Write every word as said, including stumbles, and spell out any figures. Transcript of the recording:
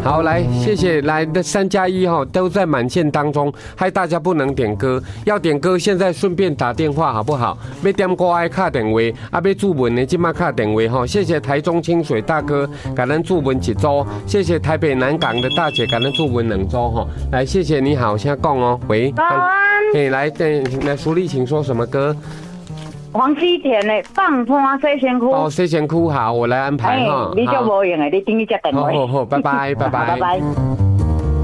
好，来，谢谢，来的三加一哈，都在满线当中，害大家不能点歌，要点歌现在顺便打电话好不好？要点歌爱卡电话，啊，要注文的今麦卡电话哈。谢谢台中清水大哥，感恩注文一周，谢谢台北南港的大姐，感恩注文两周哈。来，谢谢你好，现在讲哦，喂，哎，来，来，淑丽，请说什么歌？ 黄西田的放花西仙窟。 哦，西仙窟好，我来安排哈。 你就无用的，你等你接电话。 好好好，拜拜，拜拜， 拜拜。